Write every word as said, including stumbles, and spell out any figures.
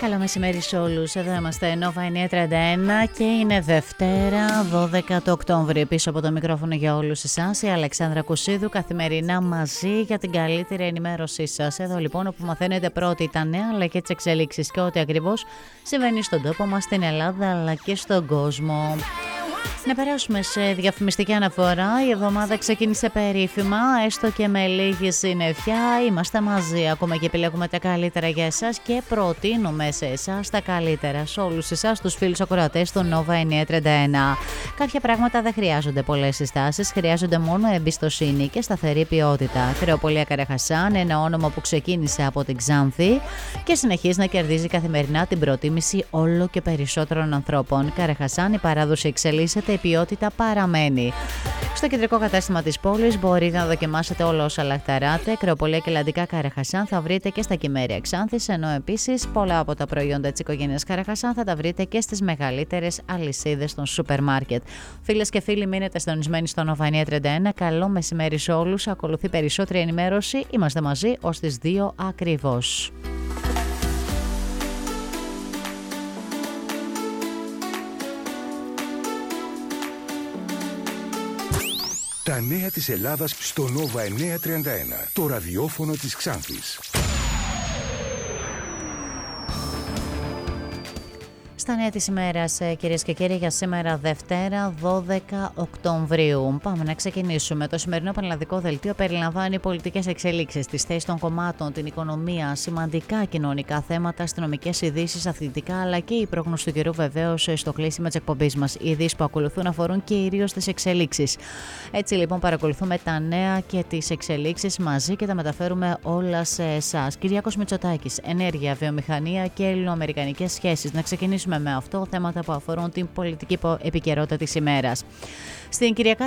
Καλό μεσημέρι σε όλους. Εδώ είμαστε Nova εννιακόσια τριάντα ένα και είναι Δευτέρα δώδεκα του Οκτώβρη. Πίσω από το μικρόφωνο για όλους εσάς η Αλεξάνδρα Κουσίδου, καθημερινά μαζί για την καλύτερη ενημέρωσή σας. Εδώ λοιπόν όπου μαθαίνετε πρώτοι τα νέα αλλά και τις εξελίξεις και ό,τι ακριβώς συμβαίνει στον τόπο μας, στην Ελλάδα αλλά και στον κόσμο. Να περάσουμε σε διαφημιστική αναφορά. Η εβδομάδα ξεκίνησε περίφημα, έστω και με λίγη συννεφιά. Είμαστε μαζί, ακόμα και επιλέγουμε τα καλύτερα για εσάς και προτείνουμε σε εσάς τα καλύτερα. Σε όλους εσάς τους φίλους ακροατές του Nova εννιακόσια τριάντα ένα. Κάποια πράγματα δεν χρειάζονται πολλές συστάσεις, χρειάζονται μόνο εμπιστοσύνη και σταθερή ποιότητα. Κρεοπολία Καραχασάν, ένα όνομα που ξεκίνησε από την Ξάνθη και συνεχίζει να κερδίζει καθημερινά την προτίμηση όλο και περισσότερων ανθρώπων. Καραχασάν, η παράδοση εξελίσσεται, η ποιότητα παραμένει. Στο κεντρικό κατάστημα της πόλης μπορείτε να δοκιμάσετε όλα όσα λαχταράτε. Κρεοπολία και Λαντικά Καραχασάν θα βρείτε και στα Κυμέρια Ξάνθης, ενώ επίσης πολλά από τα προϊόντα της οικογένειας Καραχασάν θα τα βρείτε και στις μεγαλύτερες αλυσίδες των σούπερ μάρκετ. Φίλες και φίλοι, μείνετε συντονισμένοι στο Nova εννιακόσια τριάντα ένα. Καλό μεσημέρι σε όλους. Ακολουθεί περισσότερη ενημέρωση. Είμαστε μαζί ως τις δύο ακριβώς. Τα νέα της Ελλάδας στο Nova εννιακόσια τριάντα ένα, το ραδιόφωνο της Ξάνθης. Στα νέα της ημέρας, κυρίες και κύριοι, για σήμερα Δευτέρα δώδεκα Οκτωβρίου. Πάμε να ξεκινήσουμε. Το σημερινό πανελλαδικό δελτίο περιλαμβάνει πολιτικές εξελίξεις, τις θέσεις των κομμάτων, την οικονομία, σημαντικά κοινωνικά θέματα, αστυνομικές ειδήσεις, αθλητικά αλλά και η πρόγνωση του καιρού βεβαίως στο κλείσιμο της εκπομπής μας. Οι ειδήσεις που ακολουθούν αφορούν κυρίως τις εξελίξεις. Έτσι λοιπόν παρακολουθούμε τα νέα και τις εξελίξεις μαζί και τα μεταφέρουμε όλα σε εσάς. Κυριάκος Μητσοτάκης, ενέργεια, βιομηχανία και ελληνοαμερικανικές σχέσεις. Να ξεκινήσουμε με αυτό, θέματα που αφορούν την πολιτική επικαιρότητα της ημέρας. Στην Κυριακά